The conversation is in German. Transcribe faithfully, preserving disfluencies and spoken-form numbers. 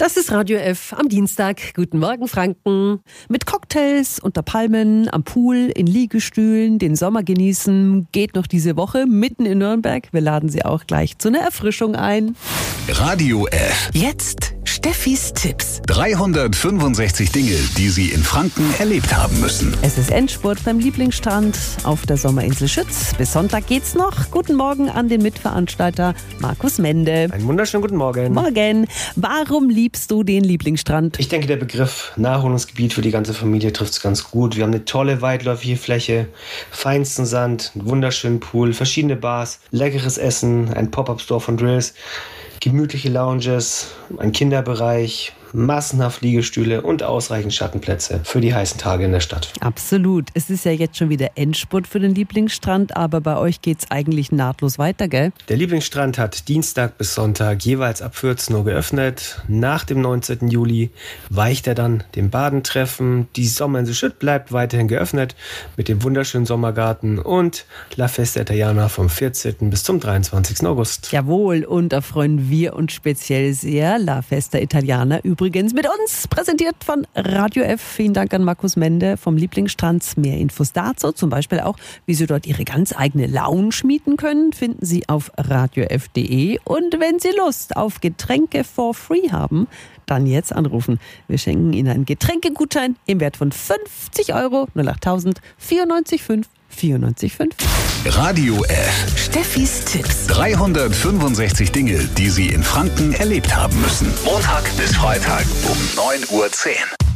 Das ist Radio F am Dienstag. Guten Morgen, Franken. Mit Cocktails unter Palmen, am Pool, in Liegestühlen, den Sommer genießen. Geht noch diese Woche mitten in Nürnberg. Wir laden Sie auch gleich zu einer Erfrischung ein. Radio F. Jetzt Steffis Tipps. dreihundertfünfundsechzig Dinge, die Sie in Franken erlebt haben müssen. Es ist Endspurt beim Lieblingsstrand auf der Sommerinsel Schütz. Bis Sonntag geht's noch. Guten Morgen an den Mitveranstalter Markus Mende. Einen wunderschönen guten Morgen. Morgen. Warum liebst du den Lieblingsstrand? Ich denke, der Begriff Naherholungsgebiet für die ganze Familie trifft es ganz gut. Wir haben eine tolle weitläufige Fläche, feinsten Sand, einen wunderschönen Pool, verschiedene Bars, leckeres Essen, ein Pop-Up-Store von Drills, gemütliche Lounges, ein Kinderbereich, massenhaft Liegestühle und ausreichend Schattenplätze für die heißen Tage in der Stadt. Absolut. Es ist ja jetzt schon wieder Endspurt für den Lieblingsstrand, aber bei euch geht's eigentlich nahtlos weiter, gell? Der Lieblingsstrand hat Dienstag bis Sonntag jeweils ab vierzehn Uhr geöffnet. Nach dem neunzehnten Juli weicht er dann dem Badentreffen. Die Sommerinsel Schütz bleibt weiterhin geöffnet mit dem wunderschönen Sommergarten und La Festa Italiana vom vierzehnten bis zum dreiundzwanzigsten August. Jawohl, und da freuen wir uns speziell sehr. La Festa Italiana übrigens mit uns, präsentiert von Radio F. Vielen Dank an Markus Mende vom Lieblingsstrand. Mehr Infos dazu, zum Beispiel auch, wie Sie dort Ihre ganz eigene Lounge mieten können, finden Sie auf radio f punkt de. Und wenn Sie Lust auf Getränke for free haben, dann jetzt anrufen. Wir schenken Ihnen einen Getränkegutschein im Wert von fünfzig Euro. null acht tausend vierundneunzig fünf vierundneunzig fünf. Radio F. Steffis Tipps. dreihundertfünfundsechzig Dinge, die Sie in Franken erlebt haben müssen. Montag bis Freitag um neun Uhr zehn.